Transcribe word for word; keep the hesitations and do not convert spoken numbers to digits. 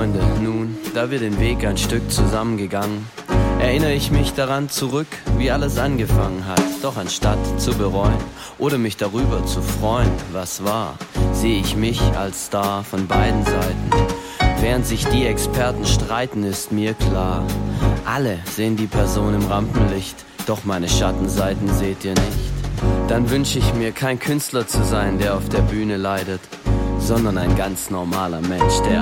Freunde, nun, da wir den Weg ein Stück zusammengegangen, erinnere ich mich daran zurück, wie alles angefangen hat. Doch anstatt zu bereuen oder mich darüber zu freuen, was war, sehe ich mich als Star von beiden Seiten. Während sich die Experten streiten, ist mir klar, alle sehen die Person im Rampenlicht, doch meine Schattenseiten seht ihr nicht. Dann wünsche ich mir, kein Künstler zu sein, der auf der Bühne leidet, sondern ein ganz normaler Mensch, der